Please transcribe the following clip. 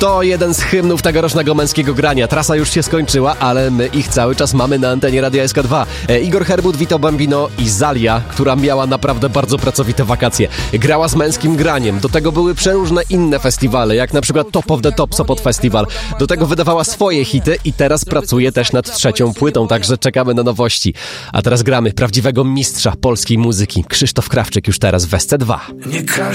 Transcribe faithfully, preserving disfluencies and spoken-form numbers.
To jeden z hymnów tegorocznego męskiego grania. Trasa już się skończyła, ale my ich cały czas mamy na antenie Radia S K dwa. E, Igor Herbut, Vito Bambino i Zalia, która miała naprawdę bardzo pracowite wakacje. Grała z męskim graniem. Do tego były przeróżne inne festiwale, jak na przykład Top of the Top Sopot Festival. Do tego wydawała swoje hity i teraz pracuje też nad trzecią płytą, także czekamy na nowości. A teraz gramy prawdziwego mistrza polskiej muzyki. Krzysztof Krawczyk już teraz w S C dwa.